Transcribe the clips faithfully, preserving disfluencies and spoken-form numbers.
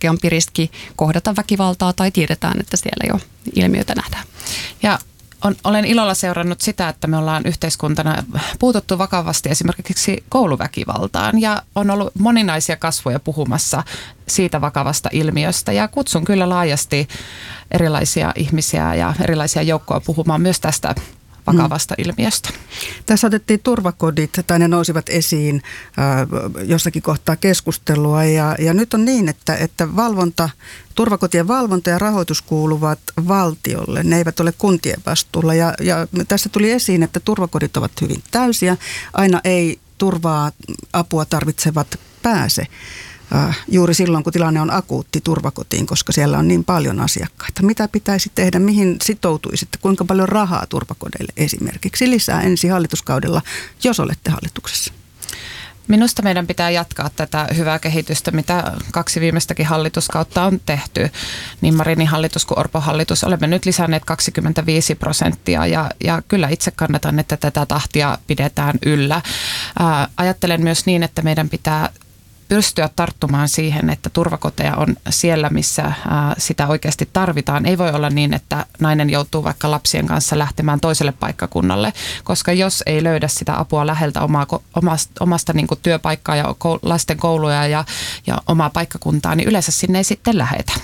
korkeampi riski kohdata väkivaltaa tai tiedetään, että siellä jo ilmiötä nähdään. Ja on, olen ilolla seurannut sitä, että me ollaan yhteiskuntana puututtu vakavasti esimerkiksi kouluväkivaltaan ja on ollut moninaisia kasvoja puhumassa siitä vakavasta ilmiöstä ja kutsun kyllä laajasti erilaisia ihmisiä ja erilaisia joukkoja puhumaan myös tästä vakavasta mm. ilmiöstä. Tässä otettiin turvakodit, tai ne nousivat esiin äh, jossakin kohtaa keskustelua, ja, ja nyt on niin, että, että valvonta, turvakotien valvonta ja rahoitus kuuluvat valtiolle. Ne eivät ole kuntien vastuulla, ja, ja tässä tuli esiin, että turvakodit ovat hyvin täysiä. Aina ei turvaa apua tarvitsevat pääse. Juuri silloin, kun tilanne on akuutti turvakotiin, koska siellä on niin paljon asiakkaita. Mitä pitäisi tehdä, mihin sitoutuisitte, kuinka paljon rahaa turvakodeille esimerkiksi lisää ensi hallituskaudella, jos olette hallituksessa? Minusta meidän pitää jatkaa tätä hyvää kehitystä, mitä kaksi viimeistäkin hallituskautta on tehty. Niin Marinin hallitus kuin Orpon hallitus. Olemme nyt lisänneet kaksikymmentäviisi prosenttia ja, ja kyllä itse kannatan, että tätä tahtia pidetään yllä. Ää, ajattelen myös niin, että meidän pitää pystyä tarttumaan siihen, että turvakoteja on siellä, missä ää, sitä oikeasti tarvitaan. Ei voi olla niin, että nainen joutuu vaikka lapsien kanssa lähtemään toiselle paikkakunnalle, koska jos ei löydä sitä apua läheltä omaa, omasta, omasta niin kuin työpaikkaa ja lasten kouluja ja, ja omaa paikkakuntaa, niin yleensä sinne ei sitten lähetä.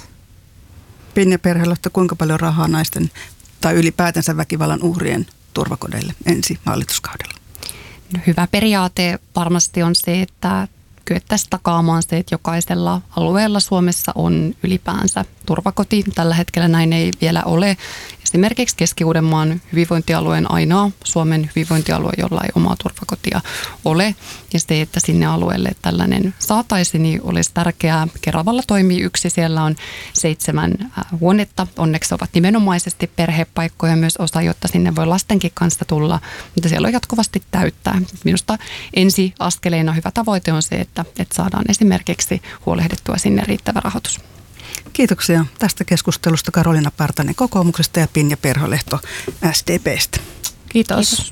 Pinja Perholehto, kuinka paljon rahaa naisten tai ylipäätänsä väkivallan uhrien turvakodeille ensi hallituskaudella? No, hyvä periaate varmasti on se, että kyettäisiin takaamaan se, että jokaisella alueella Suomessa on ylipäänsä turvakoti. Tällä hetkellä näin ei vielä ole. Esimerkiksi Keski-Uudenmaan hyvinvointialueen ainoa Suomen hyvinvointialue, jolla ei omaa turvakotia ole. Ja se, että sinne alueelle tällainen saataisiin, niin olisi tärkeää. Keravalla toimii yksi, siellä on seitsemän huonetta. Onneksi ovat nimenomaisesti perhepaikkoja myös osa, jotta sinne voi lastenkin kanssa tulla. Mutta siellä on jatkuvasti täyttää. Minusta ensi askeleena hyvä tavoite on se, että, että saadaan esimerkiksi huolehdittua sinne riittävä rahoitus. Kiitoksia tästä keskustelusta Karoliina Partanen kokoomuksesta ja Pinja Perholehto S D P:stä. Kiitos. Kiitos.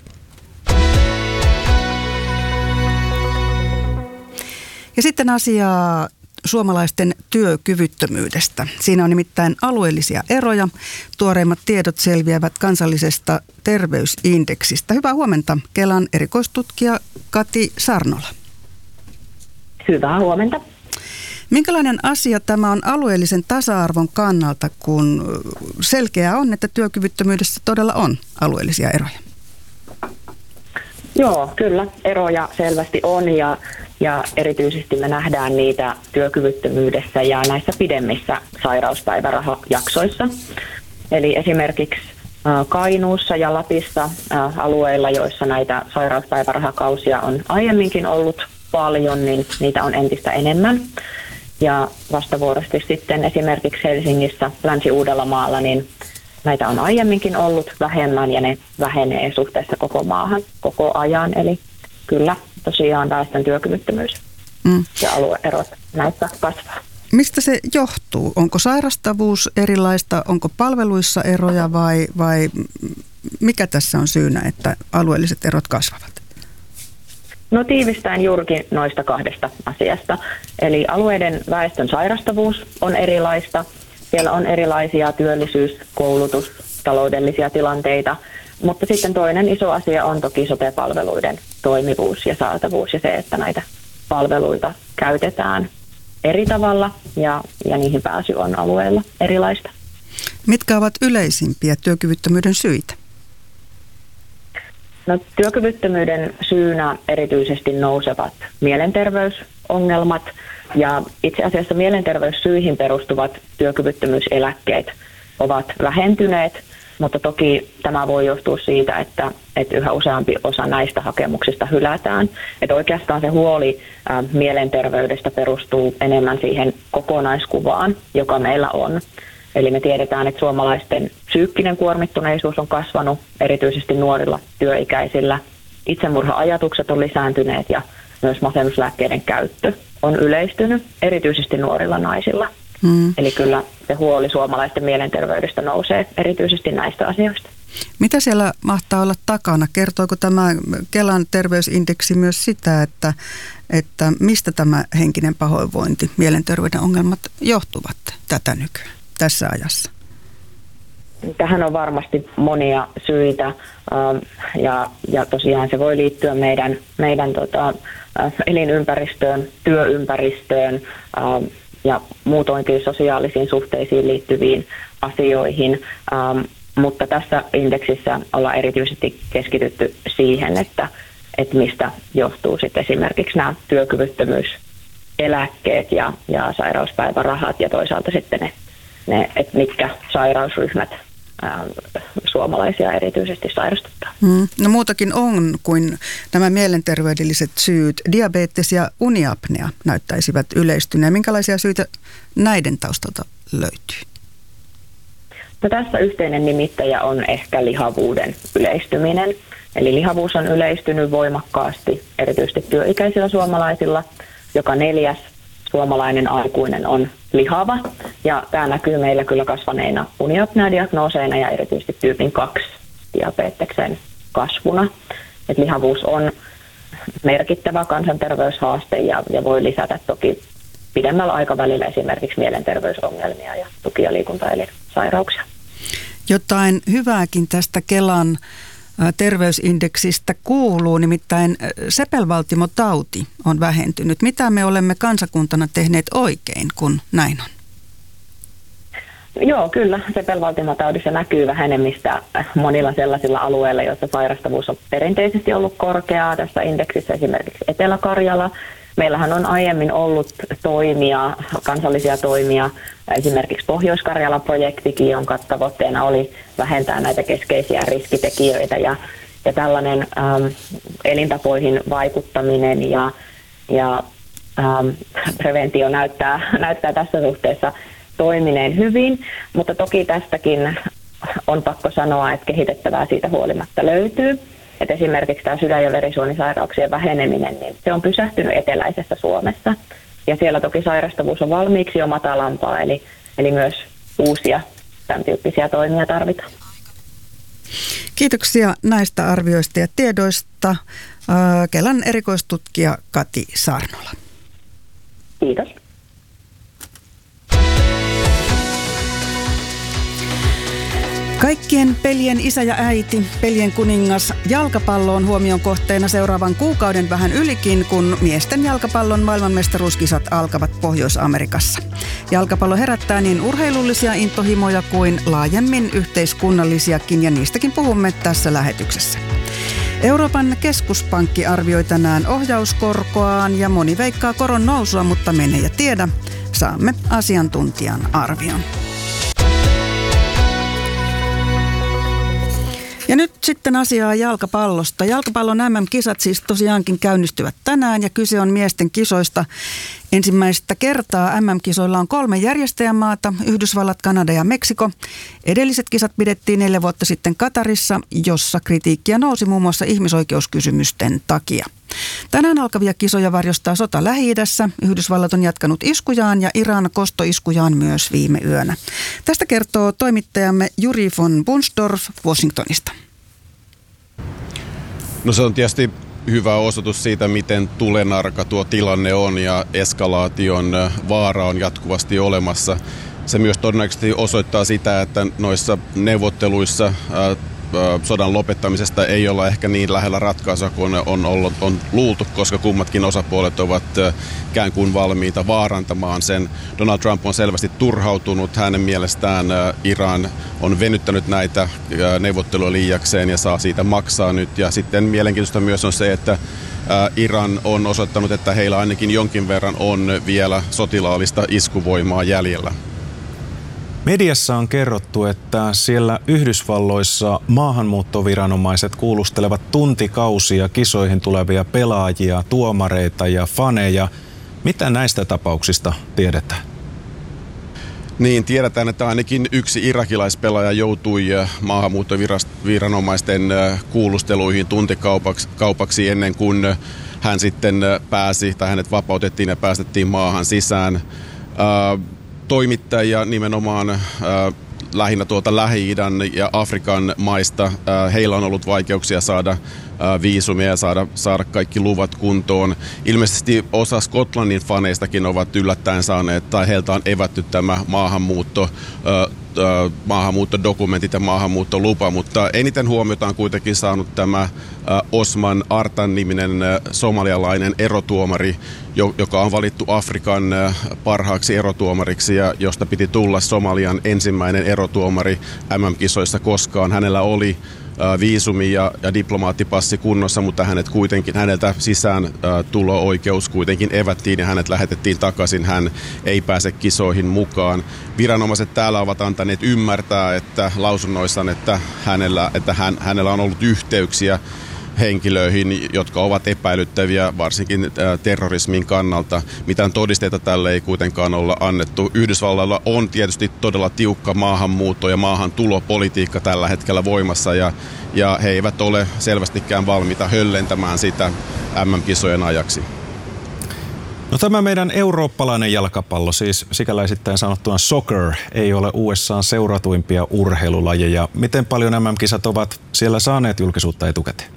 Ja sitten asiaa suomalaisten työkyvyttömyydestä. Siinä on nimittäin alueellisia eroja. Tuoreimmat tiedot selviävät kansallisesta terveysindeksistä. Hyvää huomenta, Kelan erikoistutkija Kati Sarnola. Hyvää huomenta. Minkälainen asia tämä on alueellisen tasa-arvon kannalta, kun selkeää on, että työkyvyttömyydessä todella on alueellisia eroja? Joo, kyllä. Eroja selvästi on ja, ja erityisesti me nähdään niitä työkyvyttömyydessä ja näissä pidemmissä sairauspäivärahajaksoissa. Eli esimerkiksi Kainuussa ja Lapissa alueilla, joissa näitä sairauspäivärahakausia on aiemminkin ollut paljon, niin niitä on entistä enemmän. Ja vastavuorosti sitten esimerkiksi Helsingissä, Länsi-Uudellamaalla, niin näitä on aiemminkin ollut vähemmän ja ne vähenee suhteessa koko maahan koko ajan. Eli kyllä tosiaan väestön työkyvyttömyys mm. ja alueerot näistä kasvaa. Mistä se johtuu? Onko sairastavuus erilaista? Onko palveluissa eroja vai, vai mikä tässä on syynä, että alueelliset erot kasvavat? No tiivistäen juurikin noista kahdesta asiasta. Eli alueiden väestön sairastavuus on erilaista. Siellä on erilaisia työllisyys-, koulutus-, taloudellisia tilanteita. Mutta sitten toinen iso asia on toki sote-palveluiden toimivuus ja saatavuus ja se, että näitä palveluita käytetään eri tavalla ja, ja niihin pääsy on alueella erilaista. Mitkä ovat yleisimpiä työkyvyttömyyden syitä? No, työkyvyttömyyden syynä erityisesti nousevat mielenterveysongelmat ja itse asiassa mielenterveyssyihin perustuvat työkyvyttömyyseläkkeet ovat vähentyneet, mutta toki tämä voi johtua siitä, että, että yhä useampi osa näistä hakemuksista hylätään. Että oikeastaan se huoli ä, mielenterveydestä perustuu enemmän siihen kokonaiskuvaan, joka meillä on. Eli me tiedetään, että suomalaisten psyykkinen kuormittuneisuus on kasvanut, erityisesti nuorilla työikäisillä. Itsemurha-ajatukset on lisääntyneet ja myös masennuslääkkeiden käyttö on yleistynyt, erityisesti nuorilla naisilla. Mm. Eli kyllä se huoli suomalaisten mielenterveydestä nousee erityisesti näistä asioista. Mitä siellä mahtaa olla takana? Kertooko tämä Kelan terveysindeksi myös sitä, että, että mistä tämä henkinen pahoinvointi, mielenterveyden ongelmat johtuvat tätä nykyään, tässä ajassa? Tähän on varmasti monia syitä ja, ja tosiaan se voi liittyä meidän, meidän tota, elinympäristöön, työympäristöön ja muutoinkin sosiaalisiin suhteisiin liittyviin asioihin. Mutta tässä indeksissä ollaan erityisesti keskitytty siihen, että, että mistä johtuu sitten esimerkiksi nämä työkyvyttömyyseläkkeet ja, ja sairauspäivärahat ja toisaalta sitten ne, ne että mitkä sairausryhmät ää, suomalaisia erityisesti sairastuttaa. Hmm. No muutakin on kuin nämä mielenterveydelliset syyt. Diabetes ja uniapnea näyttäisivät yleistyneen. Minkälaisia syitä näiden taustalta löytyy? No tässä yhteinen nimittäjä on ehkä lihavuuden yleistyminen. Eli lihavuus on yleistynyt voimakkaasti, erityisesti työikäisillä suomalaisilla. Joka neljäs suomalainen aikuinen on lihava. Ja tämä näkyy meillä kyllä kasvaneina uniapnea-diagnooseina ja erityisesti tyypin kaksi diabeteksen kasvuna. Et lihavuus on merkittävä kansanterveyshaaste ja, ja voi lisätä toki pidemmällä aikavälillä esimerkiksi mielenterveysongelmia ja tuki- ja liikuntaelinsairauksia. Jotain hyvääkin tästä Kelan terveysindeksistä kuuluu, nimittäin sepelvaltimotauti on vähentynyt. Mitä me olemme kansakuntana tehneet oikein, kun näin on? Joo, kyllä. Sepelvaltimotaudissa näkyy vähenemistä monilla sellaisilla alueilla, joissa sairastavuus on perinteisesti ollut korkeaa. Tässä indeksissä esimerkiksi Etelä-Karjala. Meillähän on aiemmin ollut toimia, kansallisia toimia, esimerkiksi Pohjois-Karjala-projektikin, jonka tavoitteena oli vähentää näitä keskeisiä riskitekijöitä ja, ja tällainen ähm, elintapoihin vaikuttaminen ja, ja ähm, preventio näyttää, näyttää tässä suhteessa toimineen hyvin, mutta toki tästäkin on pakko sanoa, että kehitettävää siitä huolimatta löytyy. Et esimerkiksi tämä sydän- ja verisuonisairauksien väheneminen, niin se on pysähtynyt eteläisessä Suomessa. Ja siellä toki sairastavuus on valmiiksi jo matalampaa, eli, eli myös uusia tämän tyyppisiä toimia tarvitaan. Kiitoksia näistä arvioista ja tiedoista. Kelan erikoistutkija Kati Saarnola. Kiitos. Kaikkien pelien isä ja äiti, pelien kuningas, jalkapallo on huomion kohteena seuraavan kuukauden vähän ylikin, kun miesten jalkapallon maailmanmestaruuskisat alkavat Pohjois-Amerikassa. Jalkapallo herättää niin urheilullisia intohimoja kuin laajemmin yhteiskunnallisiakin, ja niistäkin puhumme tässä lähetyksessä. Euroopan keskuspankki arvioi tänään ohjauskorkoaan ja moni veikkaa koron nousua, mutta mene ja tiedä, saamme asiantuntijan arvion. Ja nyt sitten asiaa jalkapallosta. Jalkapallon äm äm-kisat siis tosiaankin käynnistyvät tänään ja kyse on miesten kisoista. Ensimmäistä kertaa äm äm-kisoilla on kolme järjestäjämaata, Yhdysvallat, Kanada ja Meksiko. Edelliset kisat pidettiin neljä vuotta sitten Katarissa, jossa kritiikkiä nousi muun muassa ihmisoikeuskysymysten takia. Tänään alkavia kisoja varjostaa sota Lähi-idässä. Yhdysvallat on jatkanut iskujaan ja Iran kostoiskujaan myös viime yönä. Tästä kertoo toimittajamme Juri von Bunsdorf Washingtonista. No se on tietysti hyvä osoitus siitä, miten tulenarka tuo tilanne on ja eskalaation vaara on jatkuvasti olemassa. Se myös todennäköisesti osoittaa sitä, että noissa neuvotteluissa sodan lopettamisesta ei olla ehkä niin lähellä ratkaisua kuin on, ollut, on luultu, koska kummatkin osapuolet ovat ikään kuin valmiita vaarantamaan sen. Donald Trump on selvästi turhautunut. Hänen mielestään Iran on venyttänyt näitä neuvotteluja liiakseen ja saa siitä maksaa nyt. Ja sitten mielenkiintoista myös on se, että Iran on osoittanut, että heillä ainakin jonkin verran on vielä sotilaallista iskuvoimaa jäljellä. Mediassa on kerrottu, että siellä Yhdysvalloissa maahanmuuttoviranomaiset kuulustelevat tuntikausia kisoihin tulevia pelaajia, tuomareita ja faneja. Mitä näistä tapauksista tiedetään? Niin, tiedetään, että ainakin yksi irakilaispelaaja joutui maahanmuuttoviranomaisten kuulusteluihin tuntikaupaksi kaupaksi ennen kuin hän sitten pääsi tai hänet vapautettiin ja päästettiin maahan sisään. Toimittajia nimenomaan lähinnä tuolta Lähi-idän ja Afrikan maista. Heillä on ollut vaikeuksia saada viisumia ja saada, saada kaikki luvat kuntoon. Ilmeisesti osa Skotlannin faneistakin ovat yllättäen saaneet, tai heiltä on evätty tämä maahanmuutto, maahanmuuttodokumentit ja maahanmuuttolupa, mutta eniten huomiota on kuitenkin saanut tämä Osman Artan-niminen somalialainen erotuomari, joka on valittu Afrikan parhaaksi erotuomariksi ja josta piti tulla Somalian ensimmäinen erotuomari M M-kisoissa koskaan. Hänellä oli viisumi ja, ja diplomaattipassi kunnossa, mutta hänet kuitenkin, häneltä sisään tulo-oikeus kuitenkin evättiin ja hänet lähetettiin takaisin. Hän ei pääse kisoihin mukaan. Viranomaiset täällä ovat antaneet ymmärtää, että lausunnoissaan, että hänellä, että hän, hänellä on ollut yhteyksiä henkilöihin, jotka ovat epäilyttäviä varsinkin terrorismin kannalta. Mitään todisteita tälle ei kuitenkaan olla annettu. Yhdysvalloilla on tietysti todella tiukka maahanmuutto- ja maahantulopolitiikka tällä hetkellä voimassa ja, ja he eivät ole selvästikään valmiita höllentämään sitä M M-kisojen ajaksi. No tämä meidän eurooppalainen jalkapallo, siis sikäläisittäin sanottuna soccer, ei ole U S A:n seuratuimpia urheilulajeja. Miten paljon M M-kisat ovat siellä saaneet julkisuutta etukäteen?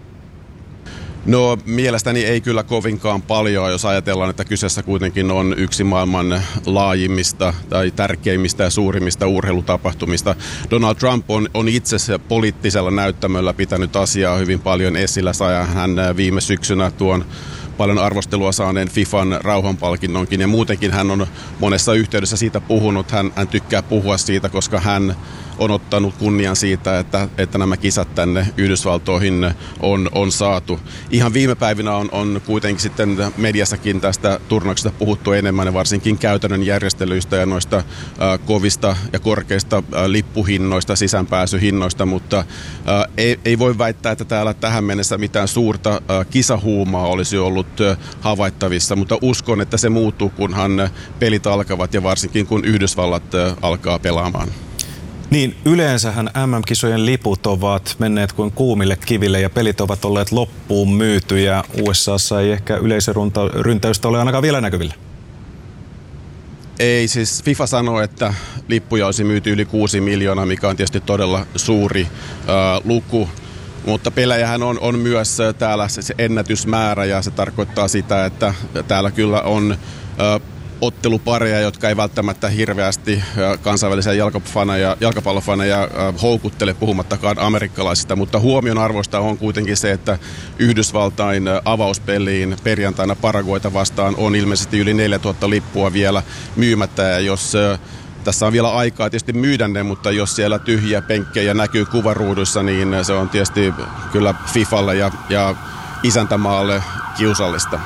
No mielestäni ei kyllä kovinkaan paljon, jos ajatellaan, että kyseessä kuitenkin on yksi maailman laajimmista tai tärkeimmistä ja suurimmista urheilutapahtumista. Donald Trump on, on itse poliittisella näyttämöllä pitänyt asiaa hyvin paljon esillä. Sai hän viime syksynä tuon paljon arvostelua saaneen FIFAn rauhanpalkinnonkin ja muutenkin hän on monessa yhteydessä siitä puhunut. Hän, hän tykkää puhua siitä, koska hän on ottanut kunnian siitä, että, että nämä kisat tänne Yhdysvaltoihin on, on saatu. Ihan viime päivinä on, on kuitenkin sitten mediassakin tästä turnauksesta puhuttu enemmän ja varsinkin käytännön järjestelyistä ja noista äh, kovista ja korkeista äh, lippuhinnoista, sisäänpääsyhinnoista, mutta äh, ei, ei voi väittää, että täällä tähän mennessä mitään suurta äh, kisahuumaa olisi ollut äh, havaittavissa, mutta uskon, että se muuttuu, kunhan pelit alkavat ja varsinkin kun Yhdysvallat äh, alkaa pelaamaan. Niin, yleensähän M M-kisojen liput ovat menneet kuin kuumille kiville ja pelit ovat olleet loppuun myytyjä. U S A:ssa ei ehkä yleisöryntäystä ole ainakaan vielä näkyvillä. Ei, siis FIFA sanoo, että lippuja olisi myyty yli kuusi miljoonaa, mikä on tietysti todella suuri äh, luku. Mutta pelejähän on, on myös täällä se ennätysmäärä ja se tarkoittaa sitä, että täällä kyllä on äh, ottelupareja, jotka ei välttämättä hirveästi kansainvälisiä jalkafaneja, jalkapallofaneja houkuttele, puhumattakaan amerikkalaisista, mutta huomionarvoista on kuitenkin se, että Yhdysvaltain avauspeliin perjantaina Paraguayta vastaan on ilmeisesti yli neljätuhatta lippua vielä myymättä, ja jos tässä on vielä aikaa tietysti myydä ne, mutta jos siellä tyhjiä penkkejä näkyy kuvaruuduissa, niin se on tietysti kyllä FIFalle ja, ja isäntämaalle kiusallista.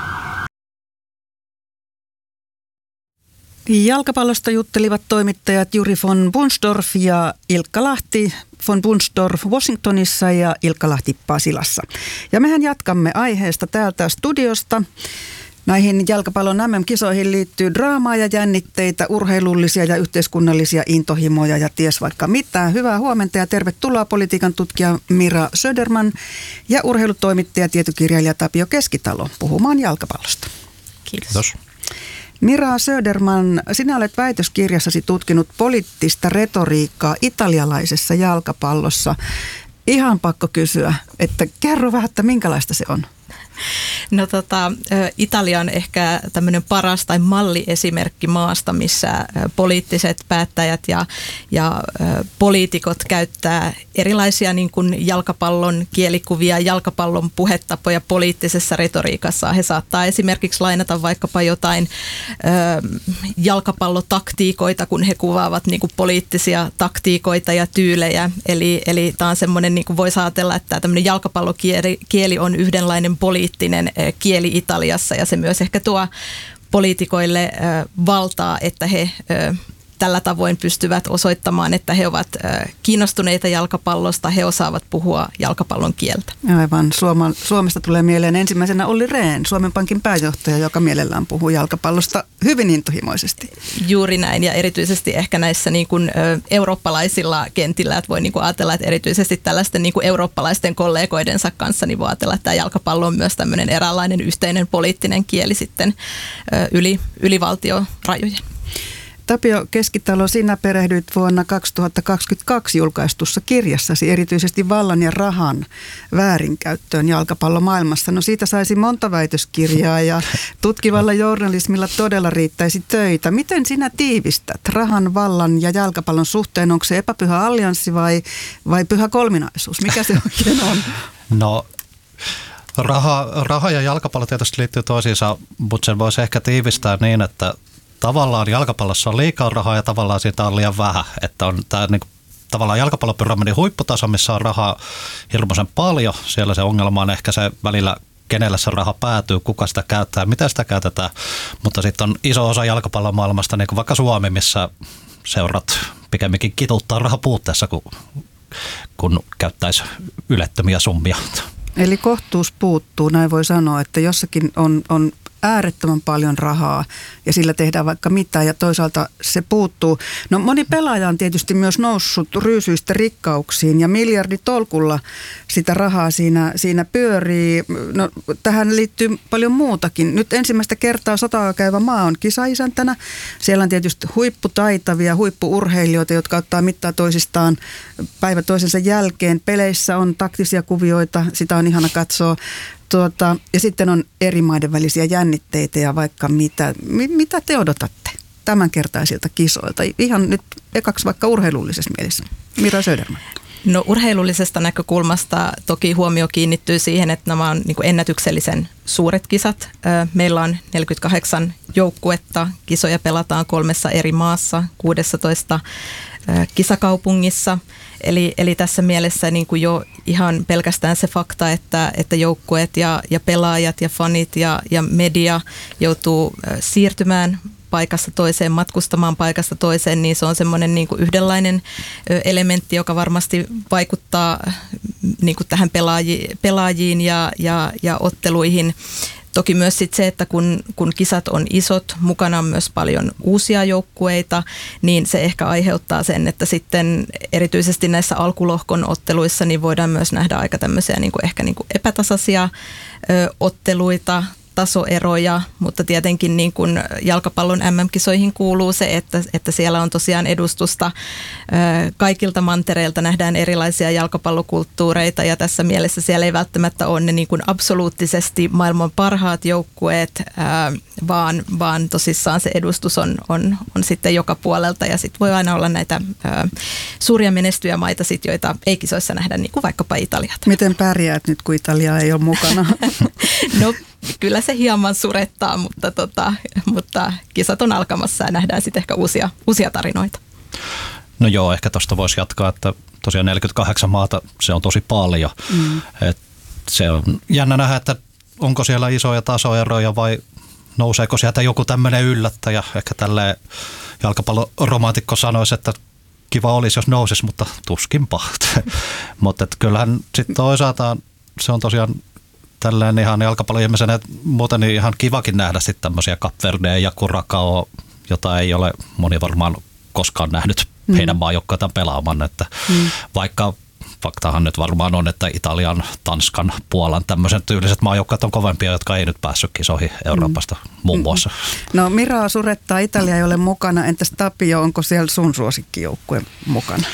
Jalkapallosta juttelivat toimittajat Juri von Bunsdorf ja Ilkka Lahti. Von Bunsdorf Washingtonissa ja Ilkka Lahti Pasilassa. Ja mehän jatkamme aiheesta täältä studiosta. Näihin jalkapallon M M-kisoihin liittyy draamaa ja jännitteitä, urheilullisia ja yhteiskunnallisia intohimoja ja ties vaikka mitä. Hyvää huomenta ja tervetuloa politiikan tutkija Mira Söderman ja urheilutoimittaja tietokirjailija Tapio Keskitalo puhumaan jalkapallosta. Kiitos. Kiitos. Mira Söderman, sinä olet väitöskirjassasi tutkinut poliittista retoriikkaa italialaisessa jalkapallossa. Ihan pakko kysyä, että kerro vähän, että minkälaista se on? No tota, Italia on ehkä tämmöinen paras tai malliesimerkki maasta, missä poliittiset päättäjät ja, ja poliitikot käyttää erilaisia niin kuin jalkapallon kielikuvia, jalkapallon puhetapoja poliittisessa retoriikassa. He saattaa esimerkiksi lainata vaikkapa jotain ö, jalkapallotaktiikoita, kun he kuvaavat niin kuin poliittisia taktiikoita ja tyylejä. Eli, eli tämä on semmoinen, niin kuin voisi ajatella, että tämmöinen jalkapallokieli kieli on yhdenlainen poliittinen kieli Italiassa ja se myös ehkä tuo poliitikoille valtaa, että he tällä tavoin pystyvät osoittamaan, että he ovat kiinnostuneita jalkapallosta, he osaavat puhua jalkapallon kieltä. Aivan. Suoma, Suomesta tulee mieleen ensimmäisenä Olli Rehn, Suomen Pankin pääjohtaja, joka mielellään puhuu jalkapallosta hyvin intohimoisesti. Juuri näin, ja erityisesti ehkä näissä niin kuin, ö, eurooppalaisilla kentillä, että voi niin kuin ajatella, että erityisesti tällaisten niin kuin eurooppalaisten kollegoidensa kanssa niin voi ajatella, että tämä jalkapallo on myös tämmöinen eräänlainen yhteinen poliittinen kieli sitten ö, yli, yli valtiorajojen. Tapio Keskitalo, sinä perehdyit vuonna kaksituhattakaksikymmentäkaksi julkaistussa kirjassasi erityisesti vallan ja rahan väärinkäyttöön jalkapallomaailmassa. No siitä saisi monta väitöskirjaa ja tutkivalla journalismilla todella riittäisi töitä. Miten sinä tiivistät rahan, vallan ja jalkapallon suhteen? Onko se epäpyhä allianssi vai, vai pyhä kolminaisuus? Mikä se oikein on? No raha, raha ja jalkapallo tietysti liittyy toisiinsa, mutta sen voisi ehkä tiivistää niin, että tavallaan jalkapallossa on liikaa rahaa ja tavallaan siitä on liian vähän. Että on tämä niin kuin, tavallaan jalkapallopyramidin huipputaso, missä on rahaa hirmuisen paljon. Siellä se ongelma on ehkä se välillä, kenelle se raha päätyy, kuka sitä käyttää, miten sitä käytetään. Mutta sitten on iso osa jalkapallomaailmasta, niin kuin vaikka Suomi, missä seurat pikemminkin kituttaa raha puutteessa, kun, kun käyttäisi ylettömiä summia. Eli kohtuus puuttuu, näin voi sanoa, että jossakin on, on äärettömän paljon rahaa ja sillä tehdään vaikka mitä ja toisaalta se puuttuu. No moni pelaaja on tietysti myös noussut ryysyistä rikkauksiin ja miljarditolkulla sitä rahaa siinä, siinä pyörii. No tähän liittyy paljon muutakin. Nyt ensimmäistä kertaa sotaa käyvä maa on kisaisäntänä. Siellä on tietysti huipputaitavia, huippuurheilijoita, jotka ottaa mittaa toisistaan päivä toisensa jälkeen. Peleissä on taktisia kuvioita, sitä on ihana katsoa. Tuota, ja sitten on eri maiden välisiä jännitteitä ja vaikka mitä. M- mitä te odotatte tämänkertaisilta kisoilta? Ihan nyt ekaksi vaikka urheilullisessa mielessä. Mira Söderman. No urheilullisesta näkökulmasta toki huomio kiinnittyy siihen, että nämä on niin kuin ennätyksellisen suuret kisat. Meillä on neljäkymmentäkahdeksan joukkuetta, kisoja pelataan kolmessa eri maassa, kuusitoista kisakaupungissa. Eli, eli tässä mielessä niin kuin jo ihan pelkästään se fakta, että, että joukkueet ja, ja pelaajat ja fanit ja, ja media joutuu siirtymään paikasta toiseen, matkustamaan paikasta toiseen, niin se on semmoinen niin kuin yhdenlainen elementti, joka varmasti vaikuttaa niin kuin tähän pelaajiin, pelaajiin ja, ja, ja otteluihin. Toki myös sit se, että kun, kun kisat on isot, mukana on myös paljon uusia joukkueita, niin se ehkä aiheuttaa sen, että sitten erityisesti näissä alkulohkon otteluissa niin voidaan myös nähdä aika tämmöisiä niin kuin ehkä niin kuin epätasaisia ö, otteluita, tasoeroja, mutta tietenkin niin kuin jalkapallon äm äm-kisoihin kuuluu se, että, että siellä on tosiaan edustusta kaikilta mantereilta, nähdään erilaisia jalkapallokulttuureita ja tässä mielessä siellä ei välttämättä ole ne niin kuin absoluuttisesti maailman parhaat joukkueet, vaan, vaan tosissaan se edustus on, on, on sitten joka puolelta ja sitten voi aina olla näitä suuria menestyjämaita, sit, joita ei kisoissa nähdä, niin kuin vaikkapa Italiat. Miten pärjäät nyt, kun Italia ei ole mukana? No kyllä se hieman surettaa, mutta, tota, mutta kisat on alkamassa ja nähdään sitten ehkä uusia, uusia tarinoita. No joo, ehkä tuosta voisi jatkaa, että tosiaan neljäkymmentäkahdeksan maata, se on tosi paljon. Mm. Et se on jännä nähdä, että onko siellä isoja tasoeroja vai nouseeko sieltä joku tämmöinen yllättäjä. Ehkä tälleen jalkapalloromantikko sanoisi, että kiva olisi, jos nousisi, mutta tuskinpa. Mutta kyllähän sitten toisaalta se on tosiaan tälleen ihan jalkapalloihmisenä, muuten niin ihan kivakin nähdä sitten tämmöisiä Kap Verdea ja Curacao, jota ei ole moni varmaan koskaan nähnyt mm. heidän maajoukkoitaan pelaamaan. Että mm. vaikka faktahan nyt varmaan on, että Italian, Tanskan, Puolan tämmöiset tyyliset maajoukkoit on kovempia, jotka ei nyt päässyt kisoihin Euroopasta mm. muun muassa. No Miraa surettaa, Italia ei ole mukana. Entäs Tapio, onko siellä sun suosikkijoukkue mukana?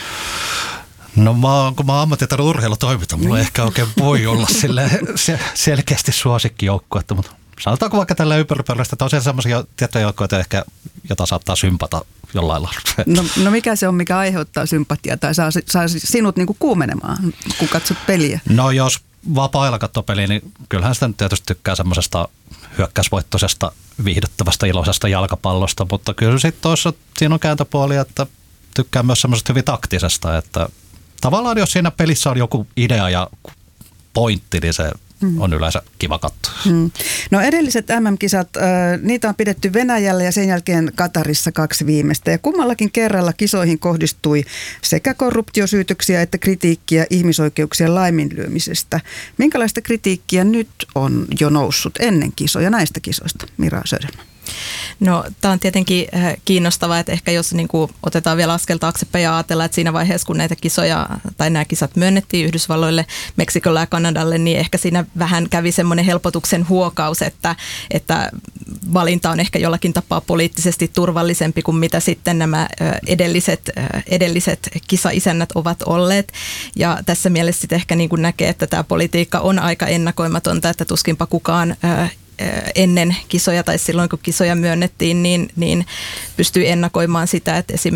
No mä, kun mä oon ammattitaidon urheilutoiminta, mulla ei ehkä oikein voi olla sille selkeästi suosikkijoukkue, mutta sanotaanko vaikka tällä ympäripyörästä, että on siellä semmoisia tiettyjä joukkoja, ehkä, jota saattaa sympata jollain lailla. No, no mikä se on, mikä aiheuttaa sympatiaa tai saa, saa sinut niinku kuumenemaan, kun katsot peliä? No jos vapaa-ajalla katsoo peliä, niin kyllähän sitä nyt tietysti tykkää semmoisesta hyökkäysvoittoisesta, viihdyttävästä, iloisesta jalkapallosta, mutta kyllä sitten toissa siinä on kääntöpuoli, että tykkää myös semmoisesta hyvin taktisesta, että tavallaan jos siinä pelissä on joku idea ja pointti, niin se mm. on yleensä kiva katsoa. Mm. No edelliset äm äm-kisat, äh, niitä on pidetty Venäjällä ja sen jälkeen Katarissa kaksi viimeistä. Ja kummallakin kerralla kisoihin kohdistui sekä korruptiosyytöksiä että kritiikkiä ihmisoikeuksien laiminlyömisestä. Minkälaista kritiikkiä nyt on jo noussut ennen kisoja näistä kisoista, Mira Söderman? No tämä on tietenkin kiinnostavaa, että ehkä jos niin kuin otetaan vielä askel taaksepäin ja ajatellaan, että siinä vaiheessa kun näitä kisoja tai nämä kisat myönnettiin Yhdysvalloille, Meksikolle ja Kanadalle, niin ehkä siinä vähän kävi semmoinen helpotuksen huokaus, että, että valinta on ehkä jollakin tapaa poliittisesti turvallisempi kuin mitä sitten nämä edelliset, edelliset kisaisännät ovat olleet. Ja tässä mielessä sitten ehkä niin kuin näkee, että tämä politiikka on aika ennakoimatonta, että tuskinpa kukaan ennen kisoja tai silloin kun kisoja myönnettiin, niin, niin pystyy ennakoimaan sitä, että esimerkiksi